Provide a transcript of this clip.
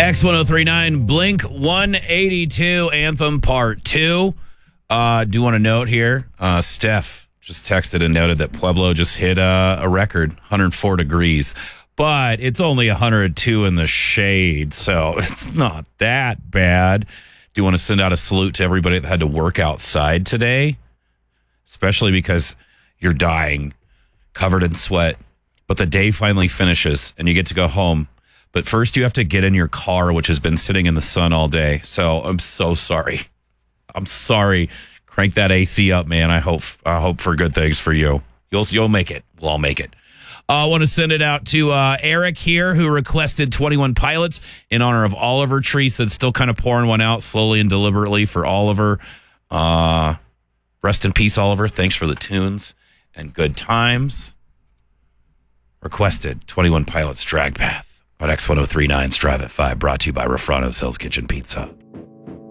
X1039 Blink 182 Anthem Part 2. Do want to note here, Steph just texted and noted that Pueblo just hit a record, 104 degrees. But it's only 102 in the shade, so it's not that bad. Do you want to send out a salute to everybody that had to work outside today? Especially because you're dying, covered in sweat. But the day finally finishes, and you get to go home. But first, you have to get in your car, which has been sitting in the sun all day. So I'm so sorry. I'm sorry. Crank that AC up, man. I hope for good things for you. You'll make it. We'll all make it. I want to send it out to Eric here, who requested 21 Pilots in honor of Oliver Tree. So it's still kind of pouring one out slowly and deliberately for Oliver. Rest in peace, Oliver. Thanks for the tunes and good times. Requested 21 Pilots Drag Path on X1039's Drive at 5, brought to you by Rafrano's Hell's Kitchen Pizza.